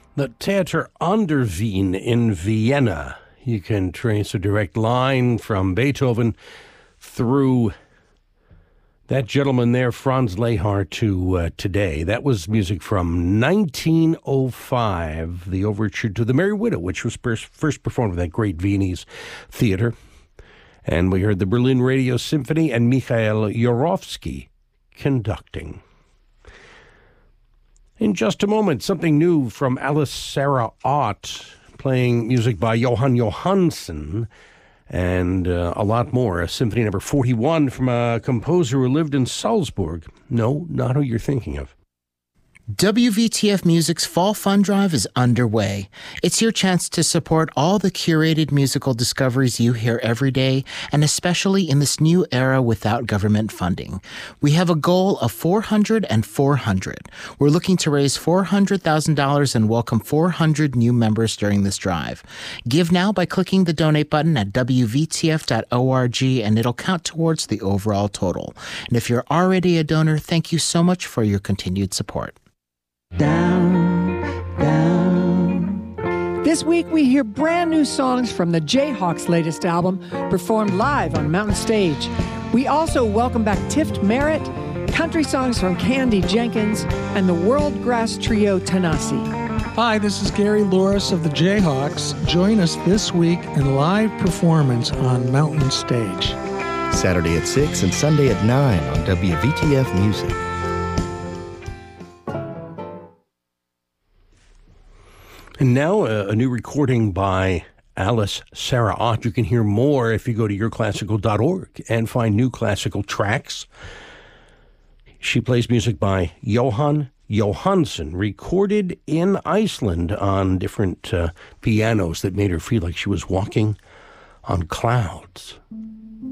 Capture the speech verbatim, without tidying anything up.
The Theater an der Wien in Vienna. You can trace a direct line from Beethoven through that gentleman there, Franz Lehár, to uh, today. That was music from nineteen oh five, the overture to The Merry Widow, which was first, first performed at that great Viennese theater. And we heard the Berlin Radio Symphony and Mikhail Jurovsky conducting. In just a moment, something new from Alice Sarah Ott, playing music by Johan Johansson, and uh, a lot more. A Symphony number forty-one from a composer who lived in Salzburg. No, not who you're thinking of. W V T F Music's Fall Fund Drive is underway. It's your chance to support all the curated musical discoveries you hear every day, and especially in this new era without government funding. We have a goal of four hundred and four hundred. We're looking to raise four hundred thousand dollars and welcome four hundred new members during this drive. Give now by clicking the donate button at W V T F dot org, and it'll count towards the overall total. And if you're already a donor, thank you so much for your continued support. Down, down. This week we hear brand new songs from the Jayhawks' latest album, performed live on Mountain Stage. We also welcome back Tift Merritt, country songs from Candy Jenkins, and the World Grass Trio Tanasi. Hi, this is Gary Louris of the Jayhawks. Join us this week in live performance on Mountain Stage. Saturday at six and Sunday at nine on W V T F Music. And now uh, a new recording by Alice Sarah Ott. You can hear more if you go to your classical dot org and find new classical tracks. She plays music by Johan Johansson, recorded in Iceland on different uh, pianos that made her feel like she was walking on clouds.